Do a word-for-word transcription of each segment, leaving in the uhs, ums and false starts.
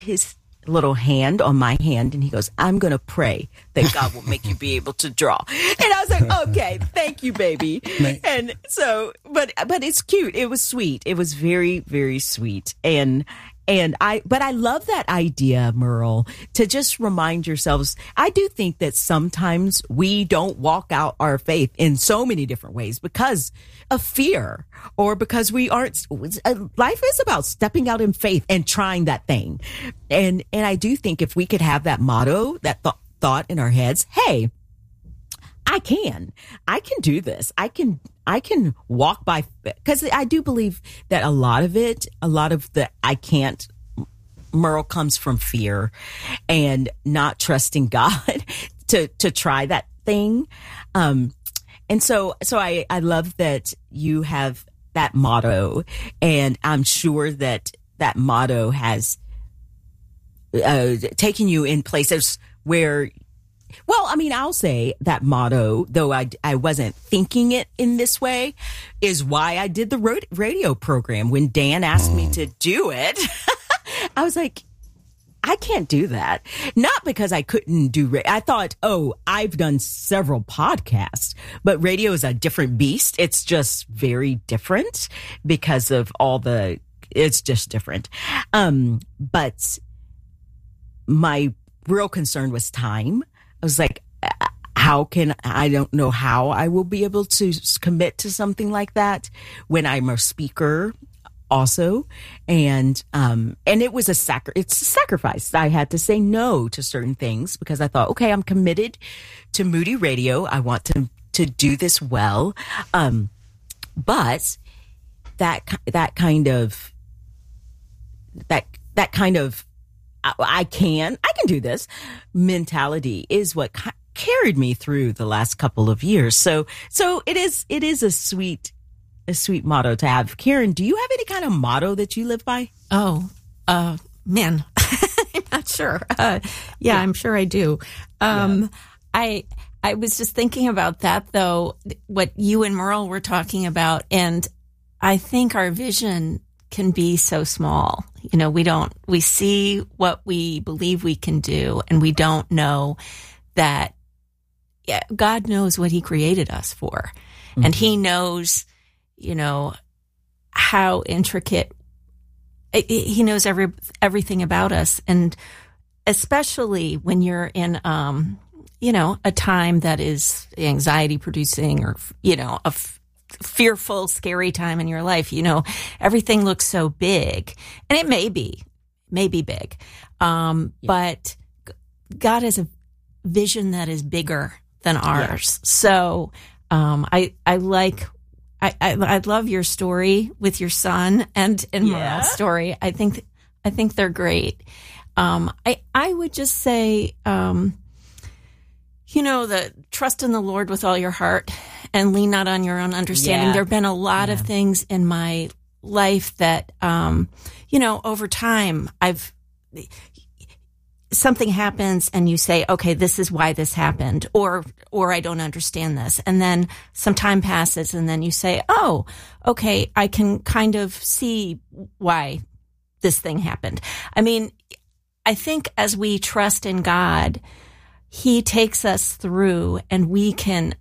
his little hand on my hand, and he goes, I'm going to pray that God will make you be able to draw. And I was like, okay, thank you, baby. And so, but, but it's cute. It was sweet. It was very, very sweet. And, and I, but I love that idea, Merle, to just remind yourselves. I do think that sometimes we don't walk out our faith in so many different ways because of fear, or because we aren't, life is about stepping out in faith and trying that thing. And, and I do think if we could have that motto, that th- thought in our heads, hey, I can, I can do this. I can, I can walk by, because I do believe that a lot of it, a lot of the I can't, Merle, comes from fear and not trusting God to, to try that thing. Um, and so, so I, I love that you have that motto, and I'm sure that that motto has uh, taken you in places where, well, I mean, I'll say that motto, though I, I wasn't thinking it in this way, is why I did the radio program. When Dan asked me to do it, I was like, I can't do that. Not because I couldn't do, ra- I thought, oh, I've done several podcasts, but radio is a different beast. It's just very different because of all the, it's just different. Um, but my real concern was time. I was like, how can, I don't know how I will be able to commit to something like that when I'm a speaker also. And, um, and it was a sacri- it's a sacrifice. I had to say no to certain things because I thought, okay, I'm committed to Moody Radio. I want to, to do this well. Um, but that, that kind of, that, that kind of, I, I can, I can do this mentality is what ca- carried me through the last couple of years. So, so it is, it is a sweet, a sweet motto to have. Karen, do you have any kind of motto that you live by? Oh, uh, man, I'm not sure. Uh, yeah, I'm sure I do. Um, yeah. I, I was just thinking about that though, what you and Merle were talking about. And I think our vision can be so small. You know, we don't, we see what we believe we can do, and we don't know that yeah, God knows what he created us for. Mm-hmm. And he knows, you know, how intricate, he knows every, everything about us. And especially when you're in, um, you know, a time that is anxiety producing, or, you know, a f- fearful, scary time in your life, you know, everything looks so big, and it may be, may be big. Um, yeah. But God has a vision that is bigger than ours. Yeah. So, um, I, I like, I, I, I love your story with your son and, and yeah. Merle's story. I think, I think they're great. Um, I, I would just say, um, you know, the trust in the Lord with all your heart and lean not on your own understanding. Yeah. There have been a lot yeah. of things in my life that, um, you know, over time I've, something happens and you say, okay, this is why this happened, or, or I don't understand this. And then some time passes and then you say, oh, okay, I can kind of see why this thing happened. I mean, I think as we trust in God, he takes us through, and we can,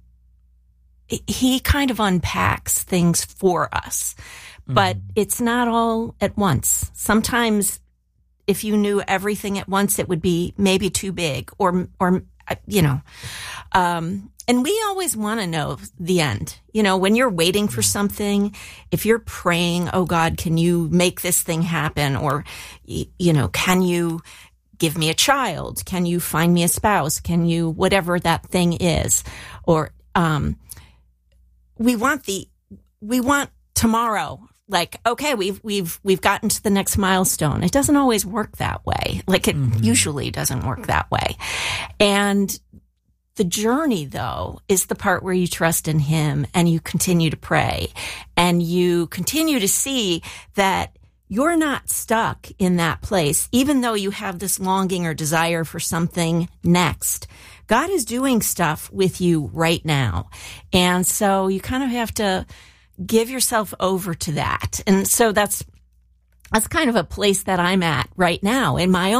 he kind of unpacks things for us, mm-hmm. but it's not all at once. Sometimes if you knew everything at once, it would be maybe too big, or, or, you know, um, and we always want to know the end. You know, when you're waiting for something, if you're praying, oh God, can you make this thing happen? Or, you know, can you give me a child? Can you find me a spouse? Can you, whatever that thing is? Or, um, we want the, we want tomorrow. Like, okay, we've, we've, we've gotten to the next milestone. It doesn't always work that way. Like it mm-hmm. usually doesn't work that way. And the journey though is the part where you trust in him and you continue to pray and you continue to see that you're not stuck in that place, even though you have this longing or desire for something next. God is doing stuff with you right now. And so you kind of have to give yourself over to that. And so that's, that's kind of a place that I'm at right now in my